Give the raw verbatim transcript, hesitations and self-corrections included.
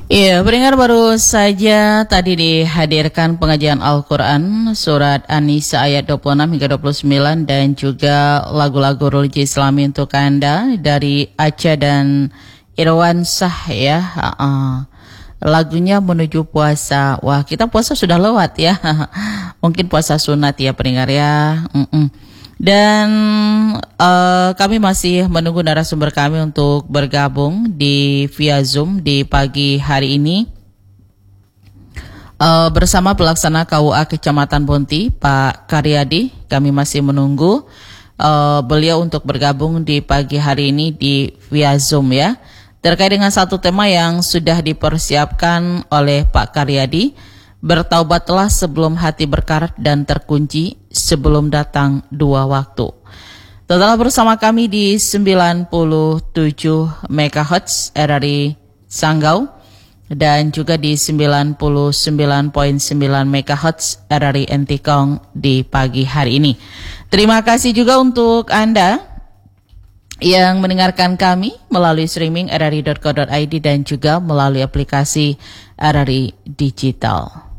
Iya, pendengar baru saja tadi dihadirkan pengajian Al-Quran Surat An-Nisa ayat dua puluh enam hingga dua puluh sembilan dan juga lagu-lagu religi Islami untuk Anda dari Aca dan Irwan Shah ya. Uh-uh. Lagunya menuju puasa. Wah, kita puasa sudah lewat ya. Mungkin puasa sunat ya pendengar ya. Mm-mm. Dan uh, kami masih menunggu narasumber kami untuk bergabung di via Zoom di pagi hari ini uh, bersama pelaksana K U A Kecamatan Bonti, Pak Karyadi. Kami masih menunggu uh, beliau untuk bergabung di pagi hari ini di via Zoom ya, terkait dengan satu tema yang sudah dipersiapkan oleh Pak Karyadi. Bertaubatlah sebelum hati berkarat dan terkunci sebelum datang dua waktu. Tetaplah bersama kami di sembilan puluh tujuh megahertz R R I Sanggau dan juga di sembilan puluh sembilan koma sembilan megahertz R R I Entikong di pagi hari ini. Terima kasih juga untuk Anda yang mendengarkan kami melalui streaming r r i dot co dot i d dan juga melalui aplikasi R R I Digital.